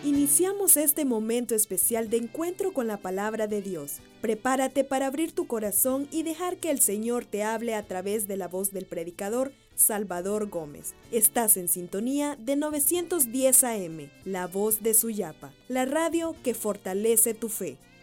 Iniciamos este momento especial de encuentro con la palabra de Dios. Prepárate para abrir tu corazón y dejar que el Señor te hable a través de la voz del predicador Salvador Gómez. Estás en sintonía de 910 AM, la voz de Suyapa, la radio que fortalece tu fe.